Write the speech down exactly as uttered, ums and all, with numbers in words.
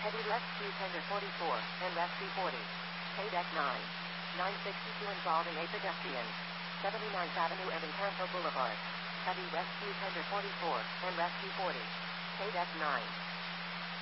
Heavy Rescue Tender forty-four and Rescue forty. K-Deck nine. nine sixty-two involving a pedestrian. seventy-ninth Avenue and Encanto Boulevard. Heavy Rescue Tender forty-four and Rescue forty. K-Deck nine.